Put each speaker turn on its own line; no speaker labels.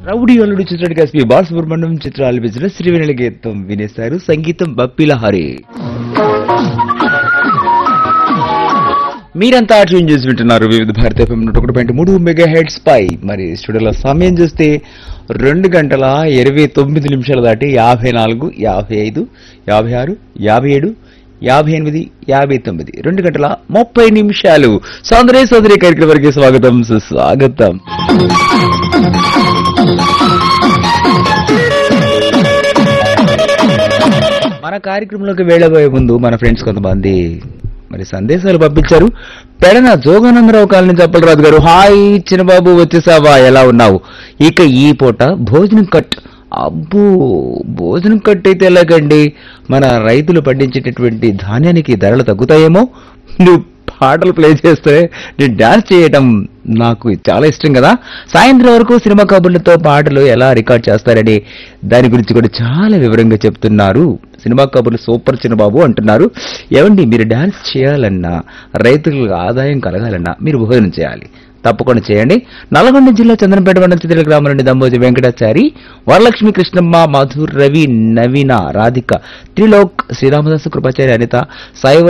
Rowdy అల్లుడు చిత్రానికి SP Balasubrahmanyam చిత్ర ఆలపించిన శ్రీవేణుల గీతం వినేశారు. సంగీతం బప్పిల హరి. మీరంతా ట్యూన్ చేసి వింటున్నారు వివిధ భారత FM 101.3 మెగా హెడ్స్ పై. మరి స్టూడియోలో సమయం చూస్తే 2 గంటల 29 నిమిషాలు దాటి 54, 55, 56, 57, 58, 59 2 గంటల 30 నిమిషాలు. సౌందర్య సౌందర్య కార్యక్రమానికి స్వాగతం సుస్వాగతం. మన కార్యక్రమంలోకి వెళ్లబోయే ముందు మన ఫ్రెండ్స్ కొంతమంది మరి సందేశాలు పంపించారు. పెడన జోగానందరావు కాలనీ చప్పలరాజు గారు, హాయ్ చిన్నబాబు వచ్చేసావా, ఎలా ఉన్నావు? ఇక ఈ పూట భోజనం కట్. అబ్బో, భోజనం కట్ అయితే ఎలాగండి? మన రైతులు పండించేటటువంటి ధాన్యానికి ధరలు తగ్గుతాయేమో. నువ్వు పాటలు ప్లే చేస్తే నేను డాన్స్ చేయటం నాకు చాలా ఇష్టం కదా. సాయంత్రం వరకు సినిమా కబుర్లతో పాటలు ఎలా రికార్డ్ చేస్తారని దాని గురించి కూడా చాలా వివరంగా చెప్తున్నారు. సినిమా కబుర్లు సూపర్ చిన్నబాబు అంటున్నారు. ఏమండి, మీరు డాన్స్ చేయాలన్నా రైతులకు ఆదాయం కలగాలన్నా మీరు భోజనం చేయాలి. తప్పకుండా చేయండి. నల్గొండ జిల్లా చంద్రంపేట మండలం చిత్ర గ్రామం నుండి దంబోజి వెంకటాచారి, వరలక్ష్మి, కృష్ణమ్మ, మధుర్, రవి, నవీన, రాధిక, త్రిలోక్, శ్రీరామదాసు, కృపాచారి, అనిత, సాయి